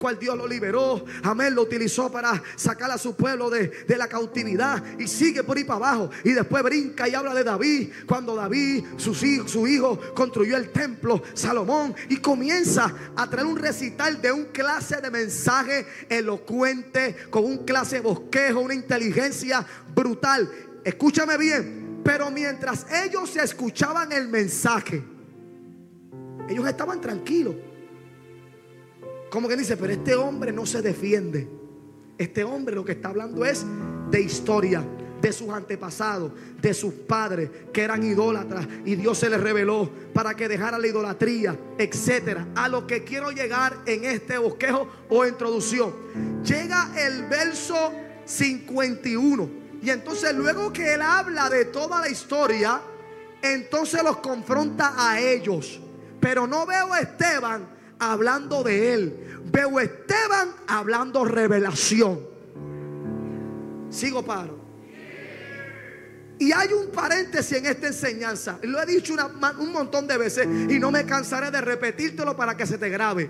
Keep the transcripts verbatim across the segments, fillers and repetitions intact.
cual Dios lo liberó, amén, lo utilizó para sacar a su pueblo de, de la cautividad, y sigue por ahí para abajo, y después brinca y habla de David, cuando David, sus hijos, su hijo, construyó el templo, Salomón, y comienza a traer un recital de un clase de mensaje elocuente, con un clase de bosquejo, una inteligencia brutal. Escúchame bien, pero mientras ellos escuchaban el mensaje, ellos estaban tranquilos. Como que dice, pero este hombre no se defiende. Este hombre lo que está hablando es de historia, de sus antepasados, de sus padres que eran idólatras, y Dios se les reveló para que dejara la idolatría, etcétera. A lo que quiero llegar en este bosquejo o introducción, llega el verso cincuenta y uno, y entonces luego que él habla de toda la historia, entonces los confronta a ellos. Pero no veo a Esteban hablando de él, veo a Esteban hablando revelación. Sigo, paro. Y hay un paréntesis en esta enseñanza. Lo he dicho una, un montón de veces y no me cansaré de repetírtelo para que se te grabe.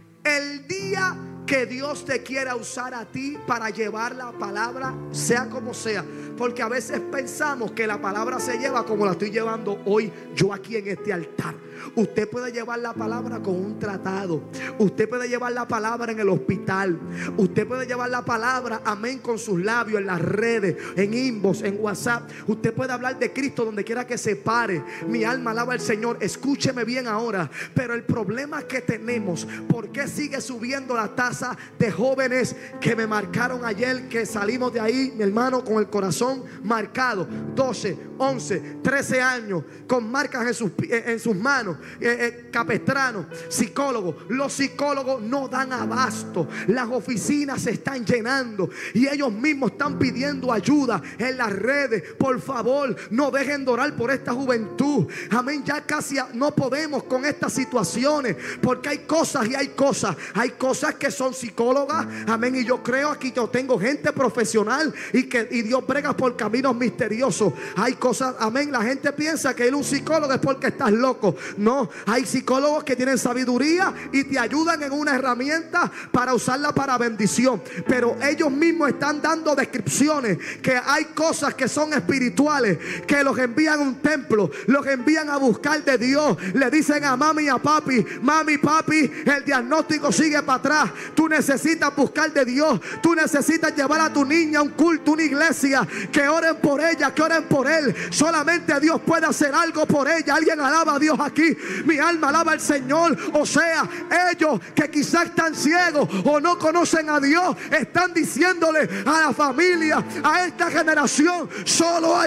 El día que Dios te quiera usar a ti para llevar la palabra, sea como sea, porque a veces pensamos que la palabra se lleva como la estoy llevando hoy yo aquí en este altar. Usted puede llevar la palabra con un tratado, usted puede llevar la palabra en el hospital, usted puede llevar la palabra, amén, con sus labios, en las redes, en inbox, en WhatsApp. Usted puede hablar de Cristo donde quiera que se pare. Mi alma alaba al Señor. Escúcheme bien ahora. Pero el problema que tenemos, ¿por qué sigue subiendo la tasa de jóvenes que me marcaron ayer, que salimos de ahí, mi hermano, con el corazón marcado? doce, once, trece años con marcas en sus, en sus manos, eh, eh, capestranos, psicólogos. Los psicólogos no dan abasto, las oficinas se están llenando y ellos mismos están pidiendo ayuda en las redes. Por favor, no dejen de orar por esta juventud. Amén, ya casi no podemos con estas situaciones, porque hay cosas y hay cosas. Hay cosas que son psicólogas, amén, y yo creo aquí yo tengo gente profesional y que y Dios brega por caminos misteriosos. Hay cosas, amén, la gente piensa que él es un psicólogo es porque estás loco. No, hay psicólogos que tienen sabiduría y te ayudan en una herramienta para usarla para bendición, pero ellos mismos están dando descripciones que hay cosas que son espirituales, que los envían a un templo, los envían a buscar de Dios. Le dicen a mami y a papi, mami, papi, el diagnóstico sigue para atrás. Tú necesitas buscar de Dios. Tú necesitas llevar a tu niña a un culto, una iglesia, que oren por ella, que oren por él. Solamente Dios puede hacer algo por ella. Alguien alaba a Dios aquí. Mi alma alaba al Señor. O sea, ellos que quizás están ciegos o no conocen a Dios, están diciéndole a la familia, a esta generación, solo hay